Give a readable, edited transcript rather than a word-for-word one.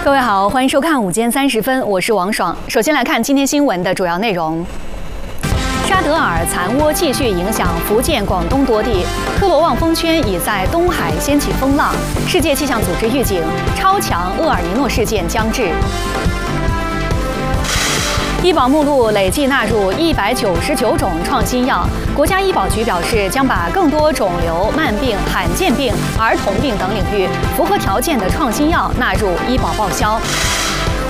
各位好，欢迎收看午间30分，我是王爽。首先来看今天新闻的主要内容。沙德尔残涡继续影响福建、广东多地，科罗旺风圈已在东海掀起风浪。世界气象组织预警，超强厄尔尼诺事件将至。医保目录累计纳入199种创新药，国家医保局表示，将把更多肿瘤、慢病、罕见病、儿童病等领域符合条件的创新药纳入医保报销。